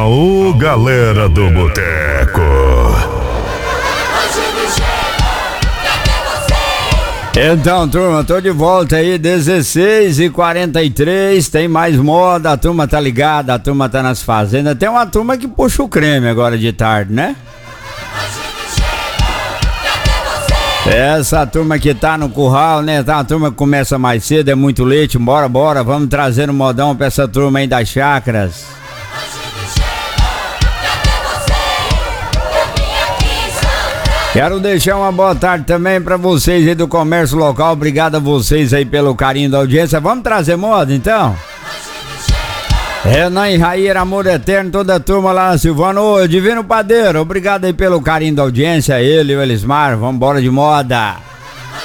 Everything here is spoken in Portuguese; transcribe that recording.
Aô, galera do boteco. Então, turma, tô de volta aí, 16h43, tem mais moda, a turma tá ligada, a turma tá nas fazendas. Tem uma turma que puxa o creme agora de tarde, né? Essa turma que tá no curral, né? Tá, a turma que começa mais cedo, é muito leite, bora, vamos trazer um modão pra essa turma aí das chácaras. Quero deixar uma boa tarde também pra vocês aí do comércio local, obrigado a vocês aí pelo carinho da audiência. Vamos trazer moda então? Renan e Raíra, amor eterno, toda a turma lá na Silvana. Ô, Divino Padeiro, obrigado aí pelo carinho da audiência, ele e o Elismar, vambora de moda.